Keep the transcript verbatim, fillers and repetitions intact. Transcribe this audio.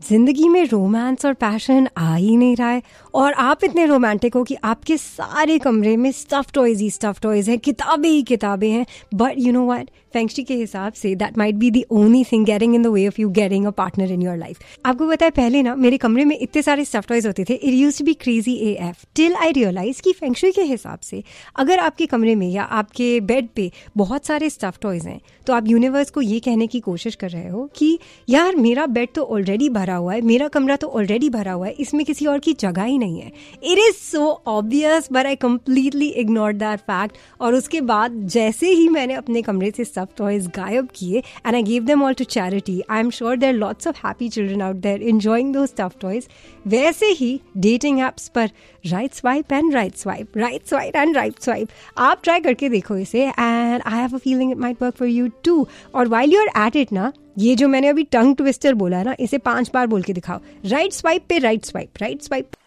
जिंदगी में रोमांस और पैशन आ ही नहीं रहा है और आप इतने रोमांटिक हो कि आपके सारे कमरे में स्टफ टॉयज ही स्टफ टॉयज हैं, किताबें ही किताबें हैं. बट यू नो व्हाट, फेंगशी के हिसाब say that might be the only thing getting in the way of you getting a partner in your life. आपको पता है, पहले ना मेरे कमरे में इतने सारे स्टफ टॉयज होते थे. It used to be crazy A F till I realise कि फेंगशी के हिसाब से अगर आपके कमरे में या आपके बेड पे बहुत सारे स्टफ टॉयज हैं तो आप यूनिवर्स को ये कहने की कोशिश कर रहे हो कि यार मेरा बेड तो ऑलरेडी भरा हुआ है, मेरा कमरा तो ऑलरेडी भरा हुआ है, इसमें किसी और की जगह ही नहीं है. It is so obvious but I completely ignored that fact. और उसके बाद जैसे ही मैंने अपने कमरे से स्टफ टॉयज गायब किए and I give them all to charity, I am sure there lots of happy children out there enjoying those stuff toys. वैसे ही डेटिंग एप्स पर right swipe and right swipe, right swipe and right swipe, आप try करके देखो इसे and I have a feeling it might work for you to. और while you are at it ना, ये जो मैंने अभी टंग ट्विस्टर बोला ना, इसे पांच बार बोल के दिखाओ. राइट स्वाइप पे राइट स्वाइप, राइट स्वाइप.